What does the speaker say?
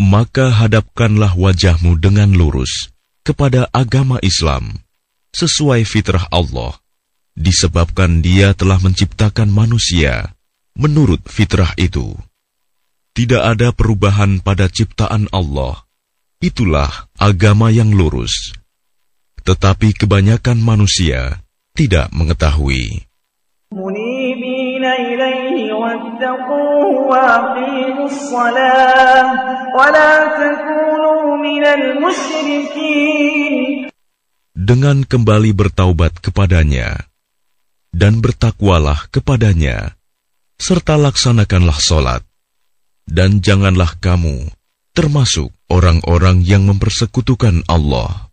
maka hadapkanlah wajahmu dengan lurus kepada agama Islam sesuai fitrah Allah, disebabkan Dia telah menciptakan manusia menurut fitrah itu. Tidak ada perubahan pada ciptaan Allah. Itulah agama yang lurus. Tetapi kebanyakan manusia tidak mengetahui. منيبين إليه واتقوه وأقيموا الصلاة ولا تكونوا من المشركين. Dengan kembali bertaubat kepadanya dan bertakwalah kepadanya, serta laksanakanlah solat, dan janganlah kamu termasuk orang-orang yang mempersekutukan Allah.